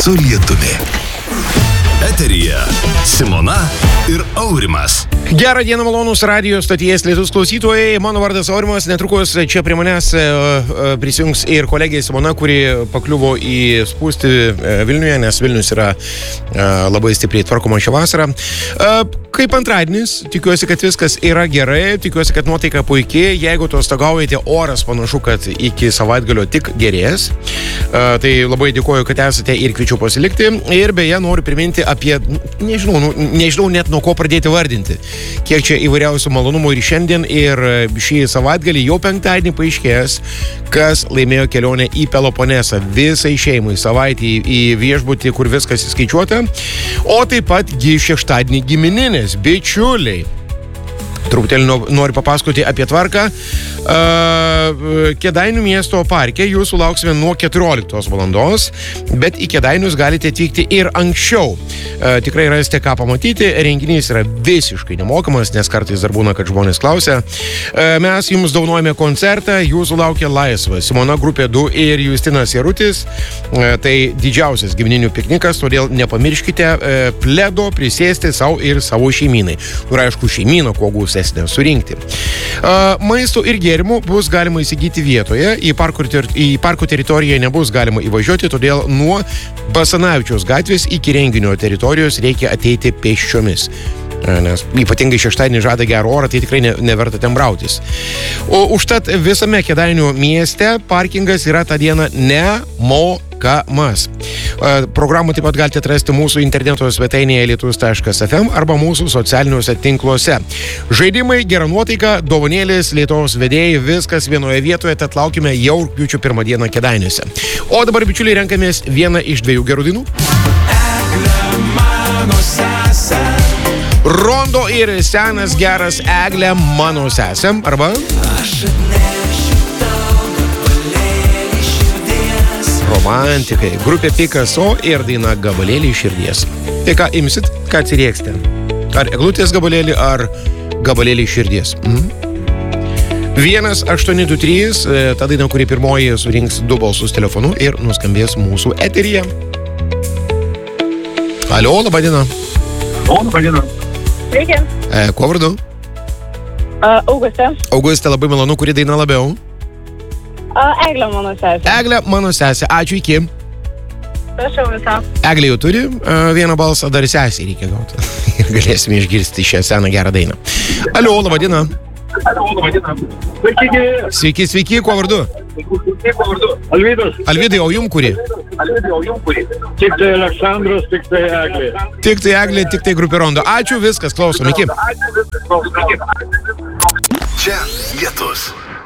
su lietumi. Eteryje Simona ir Aurimas. Gerą dieną, malonūs radijo stoties Lietus klausytojai. Mano vardas Aurimas. Netrukus čia prie manęs prisijungs ir kolegė Simona, kuri pakliuvo į spūstį Vilniuje, nes Vilnius yra labai stipriai tvarkoma šią vasarą. Kaip antradienis, tikiuosi, kad viskas yra gerai, tikiuosi, kad nuotaika puikiai. Jeigu atostogaujate, oras panašu, kad iki savaitgalio tik gerės. Tai labai dėkoju, kad esate ir kviečiu pasilikti. Ir beje, noriu priminti apie, nežinau net nuo ko pradėti vardinti. Kiek čia įvairiausių malonumų ir šiandien, ir šį savaitgalį jau penktadienį paaiškės, kas laimėjo kelionę į Peloponesą visai šeimai savaitį į viešbutį, kur viskas įskaičiuota, o taip pat šeštadienį gimininės bičiuliai. Truputėlį noriu papasakoti apie tvarką. Kėdainių miesto parke jūsų lauksime nuo 14 valandos, bet į Kėdainius galite atvykti ir anksčiau. Tikrai rasite ką pamatyti, renginys yra visiškai nemokamas, nes kartais dar būna, kad žmonės klausia. Mes jums dovanojame koncertą, jūsų laukia laisvas Simona Grupė 2 ir Justinas Jarutis. Tai didžiausias gimininių piknikas, todėl nepamirškite pledo prisėsti savo ir savo šeimynai. Ir aišku, šeimyną kuo gausesnę surinkti. Maisto ir gėrimų bus galima įsigyti vietoje, į parko teritoriją nebus galima įvažiuoti, todėl nuo Basanavičiaus gatvės iki renginio teritorijos reikia ateiti pėsčiomis. Nes ypatingai šeštadienį žada gerą orą, tai tikrai neverta ten brautis. O užtat visame Kėdainių mieste parkingas yra tą dieną nemokamas. Programą taip pat galite atrasti mūsų interneto svetainėje lietus.fm arba mūsų socialiniuose tinkluose. Žaidimai, gera nuotaika, dovanėlės, Lietuvos vedėjai, viskas vienoje vietoje, tad laukime jau rugpjūčio 1 dieną Kėdainiuose. O dabar, bičiuliai, renkamės vieną iš 2 gerų dainų. Rondo ir senas geras Eglė mano sesė, arba romantikai, grupė Picasso ir daina Gabalėlį širdies. Tai ką imsit, ką atsirieksite? Ar eglutės gabalėlį, ar gabalėlį širdies? 1-823, ta daina, kuri pirmoji surinks 2 balsus telefonu ir nuskambės mūsų eteryje. Alio, laba diena. Sveiki. Kuo vardu? Augustė. Augustė, labai malonu, kuri daina labiau? Eglė mano sesė. Eglė mano sesė, ačiū, iki. Prašau visą. Eglė jau turi vieną balsą, dar sesį reikia gauti. Ir galėsime išgirsti šią seną gerą dainą. Alio, laba diena. Sveiki, sveiki, kuo vardu? Alvydas. Alvydai, o jum kuri? Tik tai Aleksandras, tik tai Eglė. Tik tai Eglė, tik tai grupė Rondo. Ačiū, viskas, klausom, iki. Čia Lietus.